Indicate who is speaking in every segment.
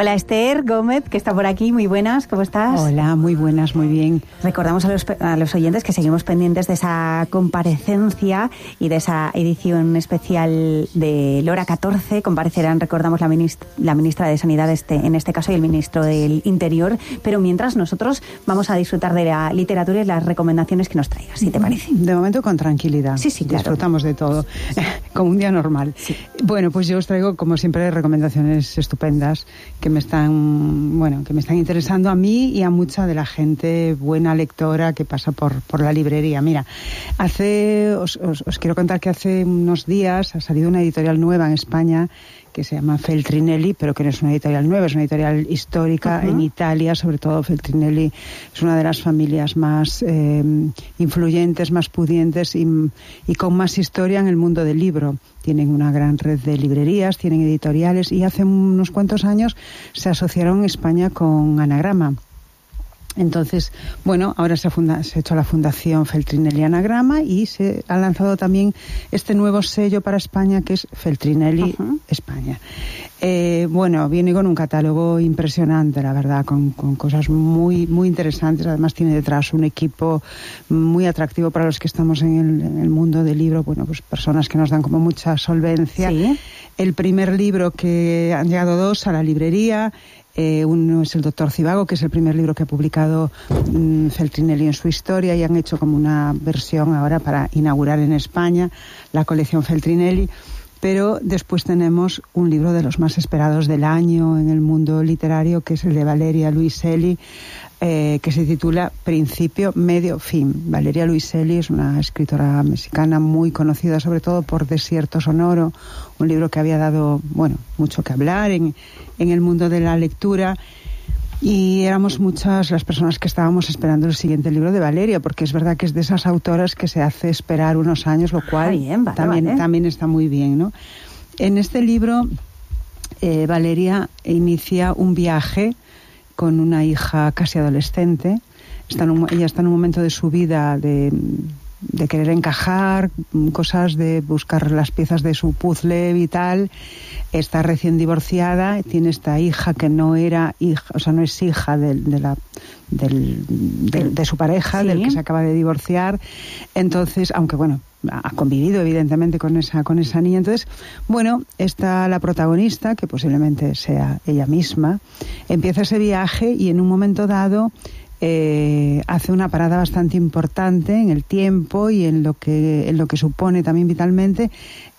Speaker 1: Hola Esther Gómez, que está por aquí, muy buenas, ¿cómo estás?
Speaker 2: Hola, muy buenas, muy bien.
Speaker 1: Recordamos a los oyentes que seguimos pendientes de esa comparecencia y de esa edición especial de Lora 14. Comparecerán, recordamos, la ministra de Sanidad en este caso y el ministro del Interior, pero mientras nosotros vamos a disfrutar de la literatura y las recomendaciones que nos traigas, si te parece.
Speaker 2: De momento con tranquilidad.
Speaker 1: Sí, claro.
Speaker 2: Disfrutamos de todo, como un día normal.
Speaker 1: Sí.
Speaker 2: Bueno, pues yo os traigo, como siempre, recomendaciones estupendas que me están interesando a mí y a mucha de la gente buena lectora que pasa por la librería. Mira, os quiero contar que hace unos días ha salido una editorial nueva en España que se llama Feltrinelli, pero que no es una editorial nueva, es una editorial histórica en Italia. Sobre todo Feltrinelli es una de las familias más influyentes, más pudientes y con más historia en el mundo del libro. Tienen una gran red de librerías, tienen editoriales y hace unos cuantos años se asociaron en España con Anagrama. Entonces, bueno, ahora se ha hecho la Fundación Feltrinelli Anagrama y se ha lanzado también este nuevo sello para España que es Feltrinelli España. Bueno, viene con un catálogo impresionante, la verdad, con cosas muy, muy interesantes. Además tiene detrás un equipo muy atractivo para los que estamos en el mundo del libro. Bueno, pues personas que nos dan como mucha solvencia. ¿Sí? El primer libro que han llegado dos a la librería. Uno es El Doctor Zivago, que es el primer libro que ha publicado Feltrinelli en su historia, y han hecho como una versión ahora para inaugurar en España la colección Feltrinelli. Pero después tenemos un libro de los más esperados del año en el mundo literario, que es el de Valeria Luiselli, que se titula Principio, Medio, Fin. Valeria Luiselli es una escritora mexicana muy conocida, sobre todo por Desierto Sonoro, un libro que había dado, bueno, mucho que hablar en el mundo de la lectura. Y éramos muchas las personas que estábamos esperando el siguiente libro de Valeria, porque es verdad que es de esas autoras que se hace esperar unos años, lo cual también está muy bien, ¿no? En este libro, Valeria inicia un viaje con una hija casi adolescente. Ella está en un momento de su vida de querer encajar, cosas de buscar las piezas de su puzzle vital. Está recién divorciada, tiene esta hija que no era hija, o sea, no es hija de su pareja, sí, del que se acaba de divorciar. Entonces, aunque bueno, ha convivido evidentemente con esa niña. Entonces, bueno, está la protagonista, que posiblemente sea ella misma, empieza ese viaje y en un momento dado hace una parada bastante importante en el tiempo y en lo que supone también vitalmente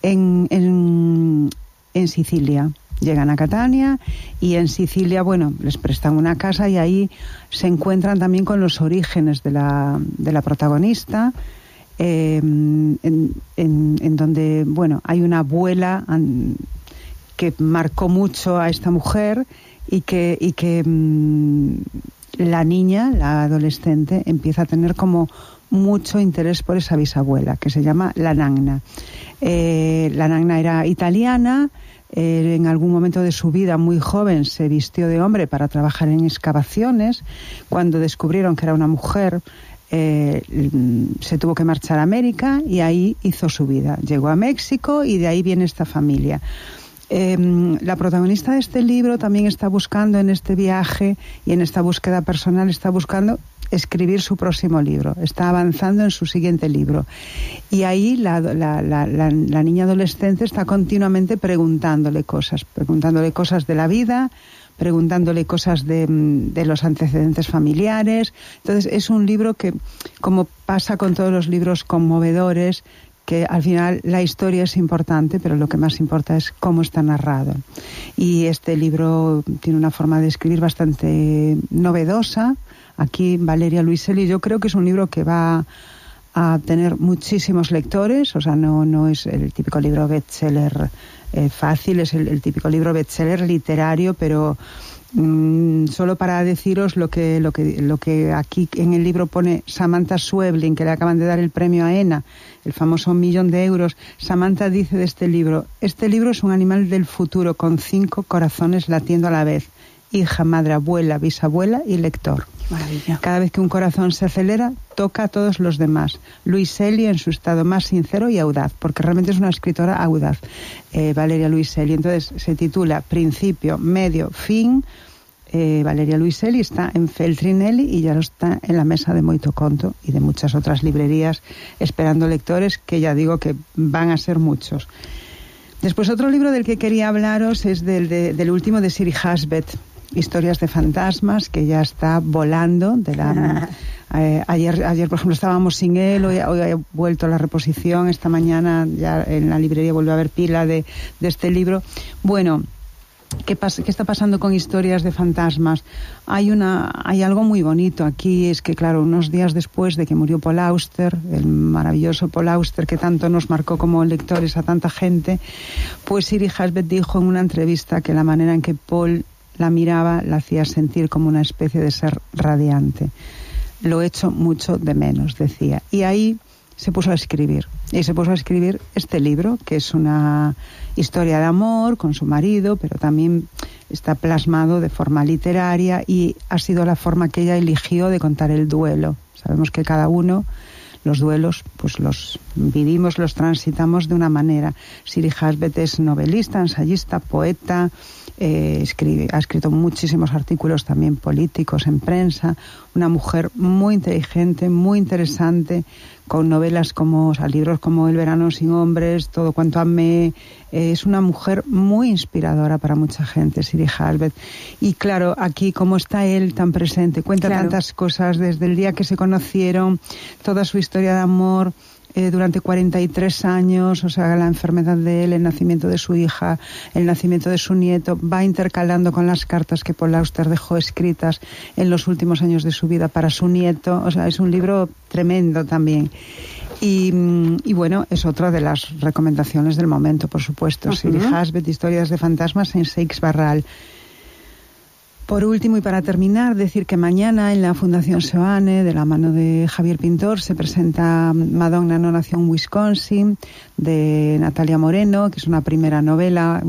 Speaker 2: en Sicilia. Llegan a Catania y en Sicilia, bueno, les prestan una casa y ahí se encuentran también con los orígenes de la protagonista, en donde, bueno, hay una abuela que marcó mucho a esta mujer y que la niña, la adolescente, empieza a tener como mucho interés por esa bisabuela, que se llama La Nagna. La Nagna era italiana. En algún momento de su vida, muy joven, se vistió de hombre para trabajar en excavaciones. Cuando descubrieron que era una mujer, se tuvo que marchar a América y ahí hizo su vida. Llegó a México y de ahí viene esta familia. La protagonista de este libro también está buscando en este viaje y en esta búsqueda personal, está buscando escribir su próximo libro, está avanzando en su siguiente libro. Y ahí la niña adolescente está continuamente preguntándole cosas de la vida, preguntándole cosas de los antecedentes familiares. Entonces es un libro que, como pasa con todos los libros conmovedores, que al final la historia es importante, pero lo que más importa es cómo está narrado. Y este libro tiene una forma de escribir bastante novedosa. Aquí Valeria Luiselli, yo creo que es un libro que va a tener muchísimos lectores, o sea, no es el típico libro bestseller fácil, es el típico libro bestseller literario, pero solo para deciros lo que aquí en el libro pone Samantha Schweblin, que le acaban de dar el premio a ENA, el famoso €1.000.000. Samantha dice de este libro es un animal del futuro con 5 corazones latiendo a la vez. hija, madre, abuela, bisabuela y lector.
Speaker 1: Maravilla.
Speaker 2: Cada vez que un corazón se acelera, toca a todos los demás. Luiselli en su estado más sincero y audaz, porque realmente es una escritora audaz, Valeria Luiselli. Entonces se titula Principio, Medio, Fin. Valeria Luiselli está en Feltrinelli y ya lo está en la mesa de Moito Conto y de muchas otras librerías esperando lectores, que ya digo que van a ser muchos. Después otro libro del que quería hablaros es del último de Siri Husbeth, Historias de fantasmas, que ya está volando de la ayer por ejemplo estábamos sin él, hoy ha vuelto la reposición, esta mañana ya en la librería vuelve a haber pila de este libro. Bueno, ¿qué está pasando con Historias de fantasmas? Hay algo muy bonito aquí, es que claro, unos días después de que murió Paul Auster, el maravilloso Paul Auster que tanto nos marcó como lectores a tanta gente, pues Siri Husbeth dijo en una entrevista que la manera en que Paul la miraba la hacía sentir como una especie de ser radiante. Lo echo mucho de menos, decía. Y ahí se puso a escribir. Y se puso a escribir este libro, que es una historia de amor con su marido, pero también está plasmado de forma literaria y ha sido la forma que ella eligió de contar el duelo. Sabemos que cada uno los duelos pues los vivimos, los transitamos de una manera. Siri Husbeth es novelista, ensayista, poeta, ha escrito muchísimos artículos también políticos en prensa, una mujer muy inteligente, muy interesante, con novelas libros como El verano sin hombres, Todo cuanto amé. Es una mujer muy inspiradora para mucha gente, Siri Husbeth. Y claro, aquí como está él tan presente, cuenta tantas cosas desde el día que se conocieron, toda su historia de amor, durante 43 años, o sea, la enfermedad de él, el nacimiento de su hija, el nacimiento de su nieto, va intercalando con las cartas que Paul Auster dejó escritas en los últimos años de su vida para su nieto. O sea, es un libro tremendo también. Y bueno, es otra de las recomendaciones del momento, por supuesto. Siri Husbeth, Historias de fantasmas en Seix Barral. Por último y para terminar, decir que mañana en la Fundación Seoane, de la mano de Javier Pintor, se presenta Madonna no nació en Wisconsin, de Natalia Moreno, que es una primera novela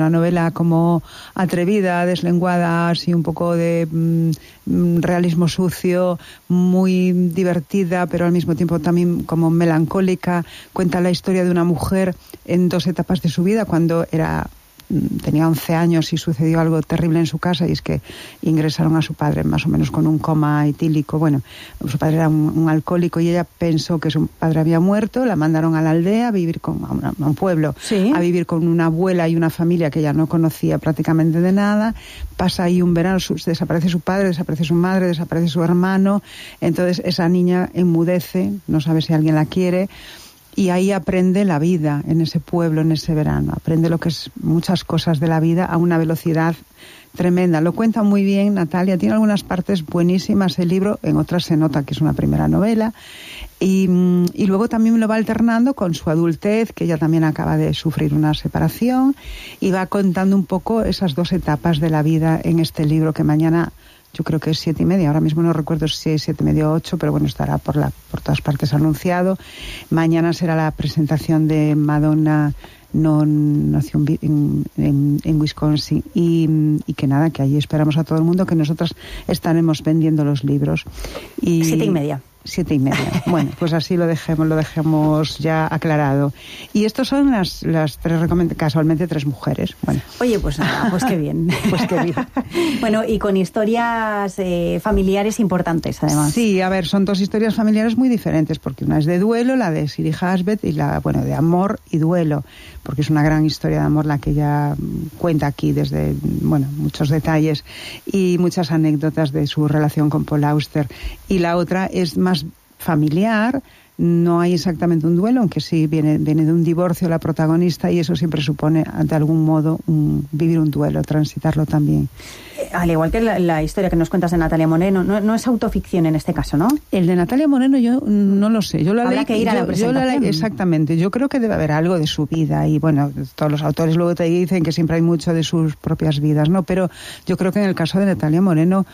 Speaker 2: como atrevida, deslenguada, así un poco de realismo sucio, muy divertida, pero al mismo tiempo también como melancólica. Cuenta la historia de una mujer en dos etapas de su vida, cuando tenía 11 años y sucedió algo terrible en su casa, y es que ingresaron a su padre más o menos con un coma etílico. Bueno, su padre era un alcohólico y ella pensó que su padre había muerto, la mandaron a la aldea a vivir a un pueblo, ¿sí?, a vivir con una abuela y una familia que ella no conocía prácticamente de nada. Pasa ahí un verano, desaparece su padre, desaparece su madre, desaparece su hermano. Entonces esa niña enmudece, no sabe si alguien la quiere. Y ahí aprende la vida en ese pueblo, en ese verano. Aprende lo que es muchas cosas de la vida a una velocidad tremenda. Lo cuenta muy bien Natalia. Tiene algunas partes buenísimas el libro, en otras se nota que es una primera novela. Y luego también lo va alternando con su adultez, que ella también acaba de sufrir una separación. Y va contando un poco esas dos etapas de la vida en este libro, que mañana, yo creo que es 7:30, ahora mismo no recuerdo si es 7:30 o 8, pero bueno, estará por todas partes anunciado. Mañana será la presentación de Madonna no nació en Wisconsin, y que nada, que allí esperamos a todo el mundo, que nosotras estaremos vendiendo los libros.
Speaker 1: 7:30.
Speaker 2: 7:30. Bueno, pues así lo dejemos ya aclarado. Y estos son las tres recomendaciones, casualmente 3 mujeres. Bueno.
Speaker 1: Oye, pues nada, pues qué bien.
Speaker 2: Pues qué bien.
Speaker 1: Bueno, y con historias familiares importantes, además.
Speaker 2: Sí, a ver, son 2 historias familiares muy diferentes, porque una es de duelo, la de Siri Husbeth, y de amor y duelo, porque es una gran historia de amor la que ella cuenta aquí, desde, muchos detalles y muchas anécdotas de su relación con Paul Auster. Y la otra es más familiar, no hay exactamente un duelo, aunque sí viene de un divorcio la protagonista, y eso siempre supone de algún modo vivir un duelo, transitarlo también.
Speaker 1: Al igual que la historia que nos cuentas de Natalia Moreno, no es autoficción en este caso, ¿no? El de Natalia Moreno yo no lo sé. Habrá que ir a la presentación.
Speaker 2: Exactamente. Yo creo que debe haber algo de su vida, y bueno, todos los autores luego te dicen que siempre hay mucho de sus propias vidas, ¿no? Pero yo creo que en el caso de Natalia Moreno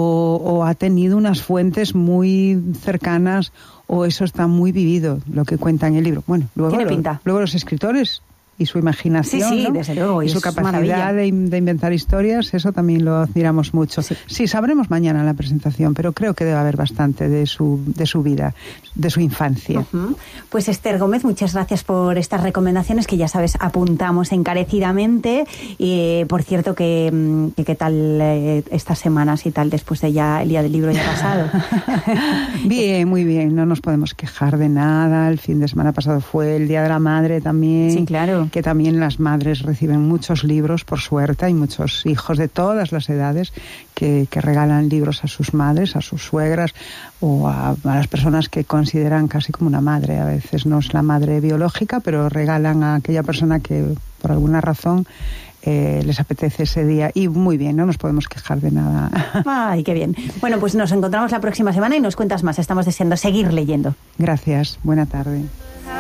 Speaker 2: o ha tenido unas fuentes muy cercanas, o eso está muy vivido, lo que cuenta en el libro. Bueno, luego
Speaker 1: tiene pinta.
Speaker 2: Luego los escritores y su imaginación,
Speaker 1: sí,
Speaker 2: ¿no?
Speaker 1: Desde luego,
Speaker 2: y su capacidad de inventar historias, eso también lo admiramos mucho. Sí, sabremos mañana en la presentación, pero creo que debe haber bastante de su vida, de su infancia.
Speaker 1: Pues Esther Gómez, muchas gracias por estas recomendaciones que ya sabes apuntamos encarecidamente. Y por cierto que qué tal estas semanas y tal después de ya el día del libro ya pasado.
Speaker 2: Bien, muy bien, no nos podemos quejar de nada. El fin de semana pasado fue el Día de la Madre también.
Speaker 1: Sí, claro.
Speaker 2: Que también las madres reciben muchos libros, por suerte. Hay muchos hijos de todas las edades que regalan libros a sus madres, a sus suegras o a las personas que consideran casi como una madre. A veces no es la madre biológica, pero regalan a aquella persona que por alguna razón les apetece ese día. Y muy bien, no nos podemos quejar de nada.
Speaker 1: Ay, qué bien. Bueno, pues nos encontramos la próxima semana y nos cuentas más. Estamos deseando seguir leyendo.
Speaker 2: Gracias. Buena tarde.